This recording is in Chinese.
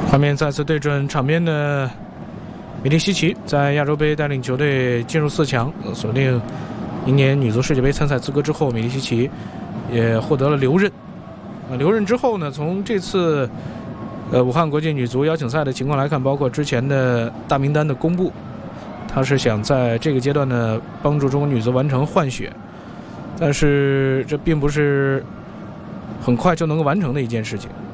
画面再次对准场边的米利西奇，在亚洲杯带领球队进入4强，锁定明年女足世界杯参赛资格之后，米利西奇也获得了留任。留任之后呢，从这次武汉国际女足邀请赛的情况来看，包括之前的大名单的公布，他是想在这个阶段呢帮助中国女足完成换血，但是这并不是很快就能够完成的一件事情。